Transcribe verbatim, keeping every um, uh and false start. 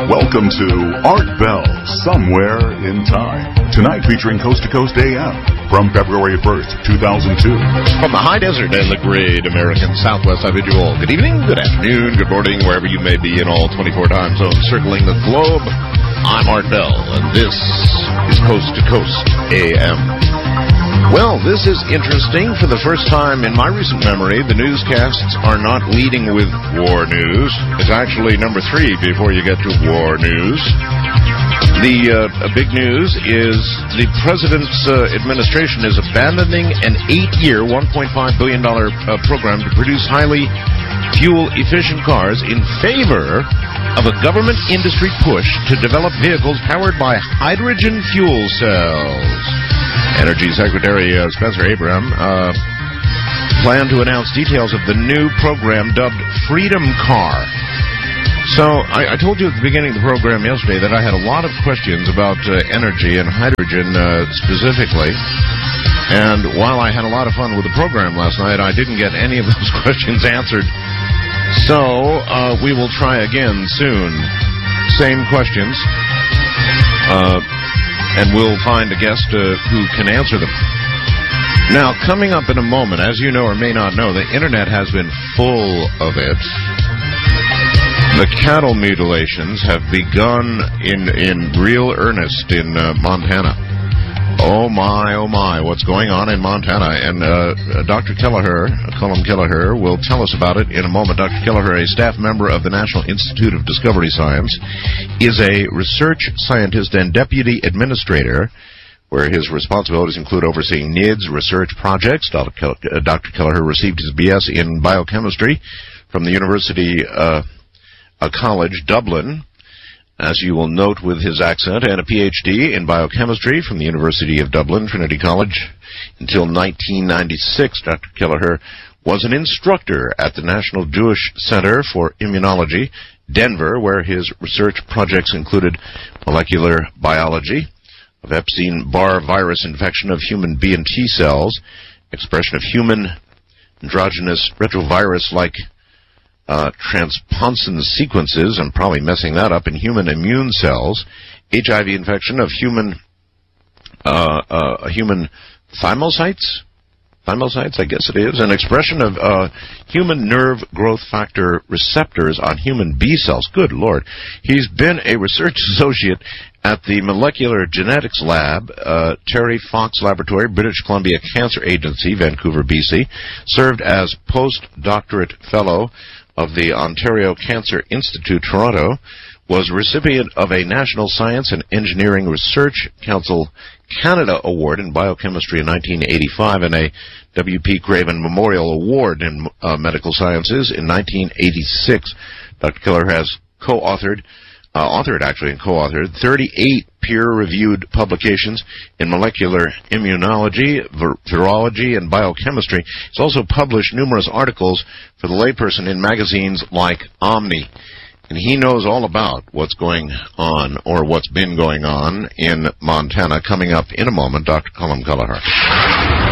Welcome to Art Bell, Somewhere in Time. Tonight featuring Coast to Coast A M from February first, two thousand two. From the high desert and the great American Southwest, I bid you all good evening, good afternoon, good morning, wherever you may be in all twenty-four time zones circling the globe. I'm Art Bell, and this is Coast to Coast A M. Well, this is interesting. For the first time in my recent memory, the newscasts are not leading with war news. It's actually number three before you get to war news. The uh, big news is the president's uh, administration is abandoning an eight-year, one point five billion dollars uh, program to produce highly fuel-efficient cars in favor of a government industry push to develop vehicles powered by hydrogen fuel cells. Energy Secretary uh, Spencer Abraham uh, planned to announce details of the new program dubbed Freedom Car. So I, I told you at the beginning of the program yesterday that I had a lot of questions about uh, energy and hydrogen uh, specifically. And while I had a lot of fun with the program last night, I didn't get any of those questions answered. So uh, we will try again soon. Same questions. Uh... And we'll find a guest uh, who can answer them. Now, coming up in a moment, as you know or may not know, the Internet has been full of it. The cattle mutilations have begun in, in real earnest in uh, Montana. Oh, my, oh, my, what's going on in Montana? And uh, Doctor Kelleher, Colm Kelleher, will tell us about it in a moment. Doctor Kelleher, a staff member of the National Institute of Discovery Science, is a research scientist and deputy administrator, where his responsibilities include overseeing N I D S research projects. Doctor Kelleher received his B S in biochemistry from the University uh, College Dublin, as you will note with his accent, and a P H D in biochemistry from the University of Dublin, Trinity College. Until nineteen ninety-six, Doctor Kelleher was an instructor at the National Jewish Center for Immunology, Denver, where his research projects included molecular biology of Epstein-Barr virus infection of human B and T cells, expression of human endogenous retrovirus-like Uh, transponson sequences, I'm probably messing that up, in human immune cells, H I V infection of human uh, uh, human thymocytes, thymocytes, I guess it is, an expression of uh, human nerve growth factor receptors on human B cells. Good Lord. He's been a research associate at the Molecular Genetics Lab, uh, Terry Fox Laboratory, British Columbia Cancer Agency, Vancouver, B C, served as postdoctorate fellow of the Ontario Cancer Institute, Toronto, was recipient of a National Science and Engineering Research Council Canada Award in Biochemistry in nineteen eighty-five and a W P Craven Memorial Award in uh, Medical Sciences in nineteen eighty-six. Doctor Kelleher has co-authored, uh, authored actually and co-authored thirty-eight peer-reviewed publications in molecular immunology, vir- virology, and biochemistry. He's also published numerous articles for the layperson in magazines like Omni. And he knows all about what's going on, or what's been going on, in Montana. Coming up in a moment, Doctor Colm Kelleher.